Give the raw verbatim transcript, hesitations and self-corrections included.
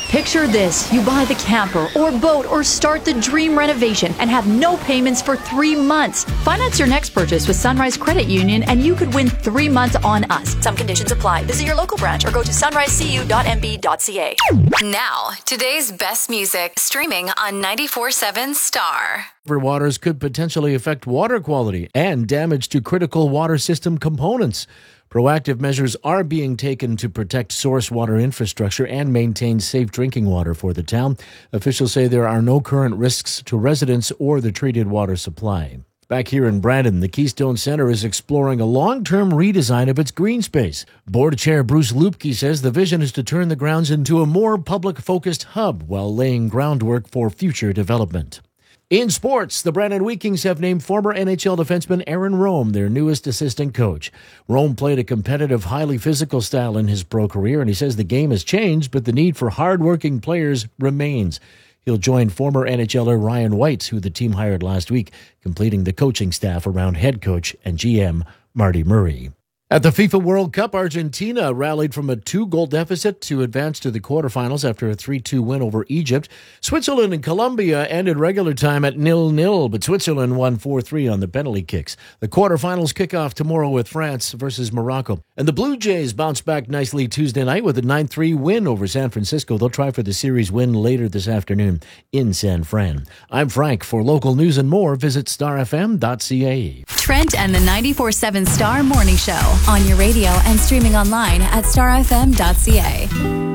Picture this. You buy the camper or boat or start the dream renovation and have no payments for three months. Finance your next purchase with Sunrise Credit Union and you could win three months on us. Some conditions apply. Visit your local branch or go to sunrise c u dot m b dot c a. Now, today's best music streaming on ninety-four point seven Star. Waters could potentially affect water quality and damage to critical water system components. Proactive measures are being taken to protect source water infrastructure and maintain safe drinking water for the town. Officials say there are no current risks to residents or the treated water supply. Back here in Brandon, the Keystone Centre is exploring a long-term redesign of its green space. Board Chair Bruce Lupke says the vision is to turn the grounds into a more public-focused hub while laying groundwork for future development. In sports, the Brandon Wheat Kings have named former N H L defenseman Aaron Rome their newest assistant coach. Rome played a competitive, highly physical style in his pro career, and he says the game has changed, but the need for hard-working players remains. He'll join former N H L er Ryan Weitz, who the team hired last week, completing the coaching staff around head coach and G M Marty Murray. At the FIFA World Cup, Argentina rallied from a two-goal deficit to advance to the quarterfinals after a three two win over Egypt. Switzerland and Colombia ended regular time at nil nil, but Switzerland won four three on the penalty kicks. The quarterfinals kick off tomorrow with France versus Morocco. And the Blue Jays bounced back nicely Tuesday night with a nine three win over San Francisco. They'll try for the series win later this afternoon in San Fran. I'm Frank. For local news and more, visit star f m dot c a. Trent and the ninety-four point seven Star Morning Show on your radio and streaming online at star f m dot c a.